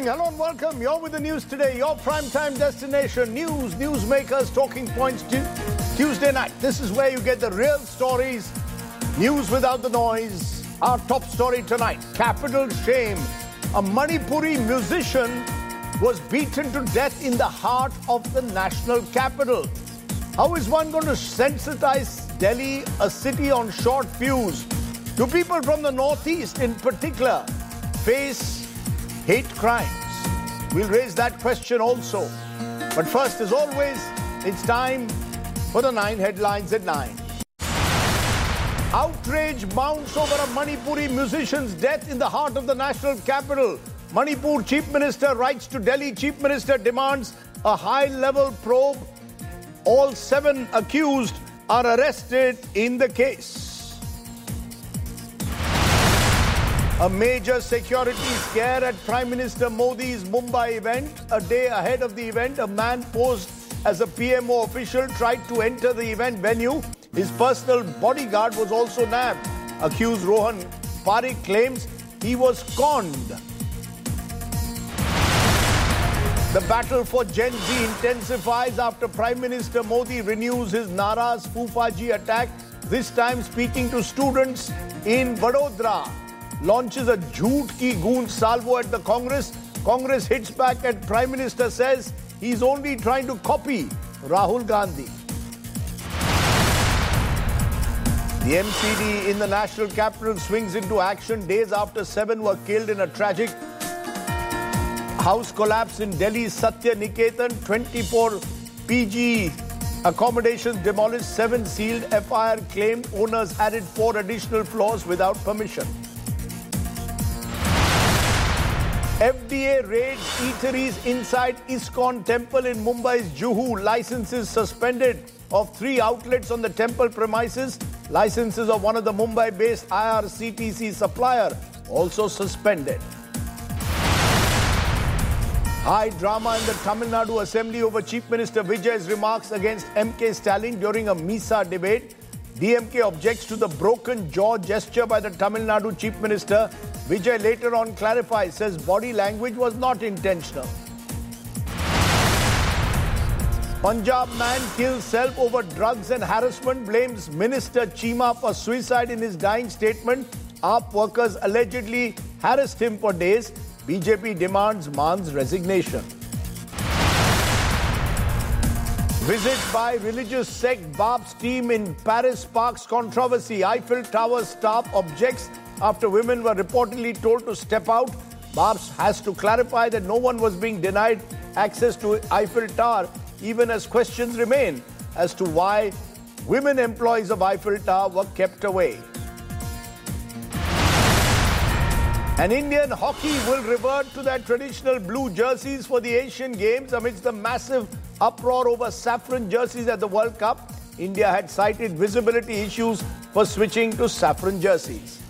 Hello and welcome. You're with the news today. Your primetime destination. News, newsmakers, talking points. Tuesday night. This is where you get the real stories. News without the noise. Our top story tonight. Capital shame. A Manipuri musician was beaten to death in the heart of the national capital. How is one going to sensitize Delhi, a city on short fuse? Do people from the northeast in particular face hate crimes? We'll raise that question also. But first, as always, it's time for the 9 headlines at 9. Outrage mounts over a Manipuri musician's death in the heart of the national capital. Manipur Chief Minister writes to Delhi Chief Minister, demands a high-level probe. All 7 accused are arrested in the case. A major security scare at Prime Minister Modi's Mumbai event. A day ahead of the event, a man posed as a PMO official tried to enter the event venue. His personal bodyguard was also nabbed. Accused Rohan Parikh claims he was conned. The battle for Gen Z intensifies after Prime Minister Modi renews his Naraz Fufaji attack, this time speaking to students in Vadodara. Launches a jhoot ki goond salvo at the Congress. Congress hits back at Prime Minister, says he's only trying to copy Rahul Gandhi. The MCD in the national capital swings into action days after 7 were killed in a tragic house collapse in Delhi's Satya Niketan. 24 PG accommodations demolished, 7 sealed. FIR claimed owners added 4 additional floors without permission. FDA raids eateries inside ISKCON temple in Mumbai's Juhu. Licenses suspended of 3 outlets on the temple premises. Licenses of one of the Mumbai-based IRCTC supplier also suspended. High drama in the Tamil Nadu Assembly over Chief Minister Vijay's remarks against MK Stalin during a MISA debate. DMK objects to the broken jaw gesture by the Tamil Nadu Chief Minister. Vijay later on clarifies, says body language was not intentional. Punjab man kills self over drugs and harassment, blames Minister Cheema for suicide in his dying statement. AAP workers allegedly harassed him for days. BJP demands Man's resignation. Visit by religious sect Bap's team in Paris sparks controversy. Eiffel Tower staff objects after women were reportedly told to step out. Bap's has to clarify that no one was being denied access to Eiffel Tower, even as questions remain as to why women employees of Eiffel Tower were kept away. And Indian hockey will revert to their traditional blue jerseys for the Asian Games amidst the massive uproar over saffron jerseys at the World Cup. India had cited visibility issues for switching to saffron jerseys.